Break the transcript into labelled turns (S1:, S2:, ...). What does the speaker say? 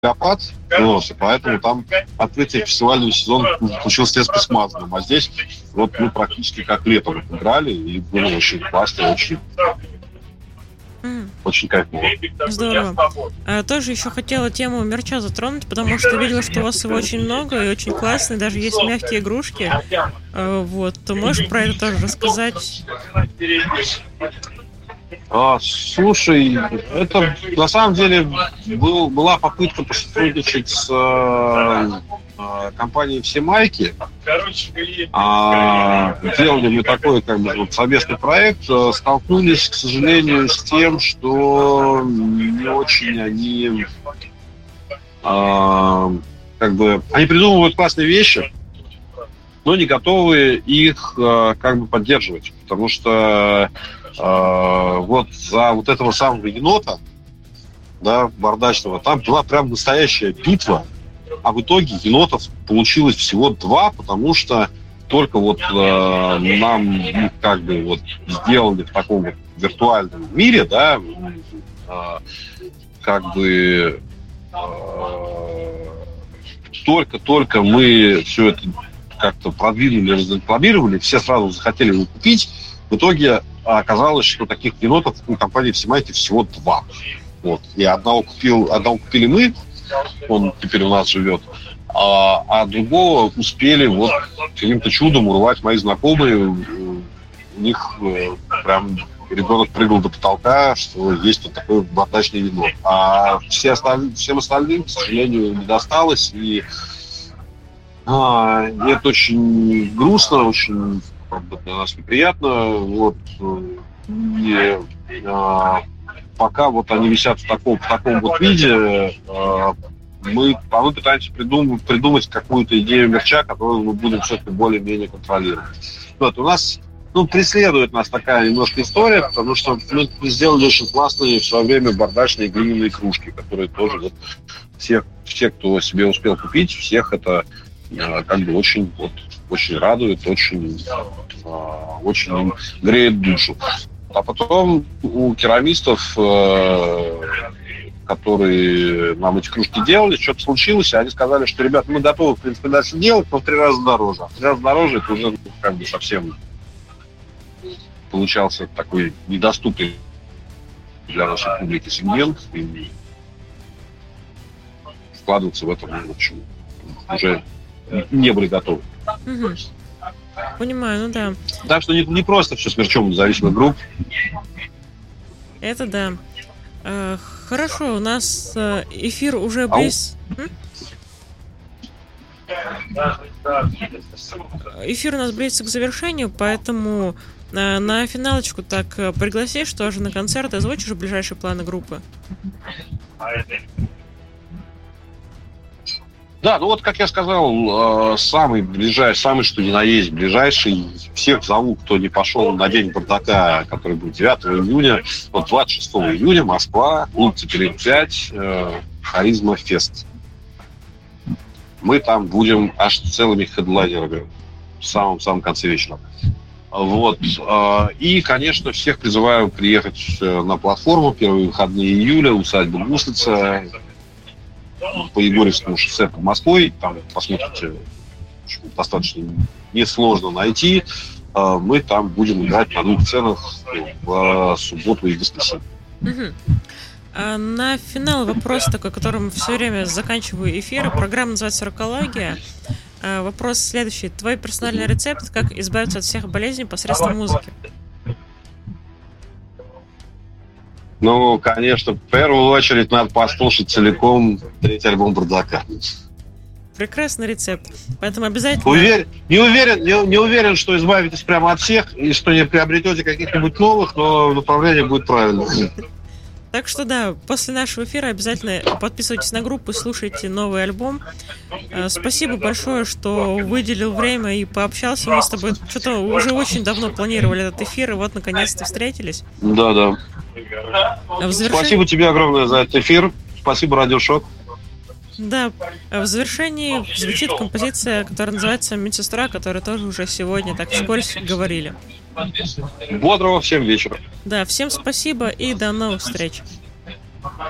S1: снегопад, вот, и поэтому там открытие фестивального сезона получилось несколько смазанным. А здесь вот мы практически как летом играли, и было очень классно, очень,
S2: Мгм.
S1: очень кайфово.
S2: Здорово. Тоже еще хотела тему мерча затронуть, потому что видела, что у вас его очень много и очень классный, даже есть мягкие игрушки. Вот, то можешь про это тоже рассказать?
S1: Слушай, это на самом деле была попытка посотрудничать с компанией «Все майки». Делали мы такой как бы вот совместный проект, столкнулись, к сожалению, с тем, что не очень они как бы они придумывают классные вещи, но не готовы их как бы поддерживать, потому что вот за вот этого самого енота, да, бардачного, там была прям настоящая битва, а в итоге енотов получилось всего 2, потому что только вот нам их как бы вот сделали в таком вот виртуальном мире, да, как бы только мы все это как-то продвинули, разрекламировали, все сразу захотели его купить. В итоге оказалось, что таких енотов у компании «Все майки» всего 2. Вот. И одного купили мы, он теперь у нас живет, а другого успели вот каким-то чудом урвать мои знакомые. У них прям ребенок прыгал до потолка, что есть вот такой бардачный енот. А всем остальным, к сожалению, не досталось. И это очень грустно, очень для нас неприятно. Вот. И пока вот они висят в таком вот виде, мы пытаемся придумать какую-то идею мерча, которую мы будем все-таки более-менее контролировать. Вот, у нас преследует нас такая немножко история, потому что мы сделали очень классные в свое время бардачные глиняные кружки, которые тоже вот все, кто себе успел купить, всех это как бы очень радует, очень им греет душу. А потом у керамистов, которые нам эти кружки делали, что-то случилось, и они сказали, что, ребята, мы готовы, в принципе, дальше делать, но в 3 раза дороже. А в 3 раза дороже это уже как бы совсем получался такой недоступный для нашей публики сегмент, и вкладываться в это, в общем, уже не были готовы.
S2: Угу. Понимаю, ну да.
S1: Так что не просто все с мерчом независимых групп.
S2: Это да. Хорошо, у нас эфир уже близ. Эфир у нас близится к завершению, поэтому на финалочку так пригласишь тоже на концерт, озвучишь ближайшие планы группы.
S1: Да, ну вот, как я сказал, самый что ни на есть ближайший. Всех зову, кто не пошел на День бардака, который будет 9 июня. Вот 26 июня Москва, клуб Цепелин 5, Харизма Фест. Мы там будем аж целыми хедлайнерами в самом конце вечера. Вот. И, конечно, всех призываю приехать на платформу. Первые выходные июля, усадьба Гуслица, по Егорьевскому шоссе под Москвой. Там посмотрите, достаточно несложно найти. Мы там будем играть на 2 сценах в субботу и воскресенье.
S2: Угу. На финал вопрос такой, которым все время заканчиваю эфиры. Программа называется «Рокология». Вопрос следующий. Твой персональный рецепт, как избавиться от всех болезней посредством музыки?
S1: Ну, конечно, в первую очередь надо послушать целиком 3-й альбом Бардака.
S2: Прекрасный рецепт. Поэтому обязательно...
S1: Не уверен, что избавитесь прямо от всех и что не приобретете каких-нибудь новых, но направление будет правильным.
S2: Так что да, после нашего эфира обязательно подписывайтесь на группу, слушайте новый альбом. Спасибо большое, что выделил время и пообщался. Мы с тобой что-то уже очень давно планировали этот эфир, и вот наконец-то встретились.
S1: Да. Спасибо тебе огромное за этот эфир. Спасибо, Радиошок.
S2: Да, в завершении звучит композиция, которая называется «Медсестра», которую тоже уже сегодня так вскользь говорили.
S1: Бодрого всем вечера.
S2: Да, всем спасибо и до новых встреч.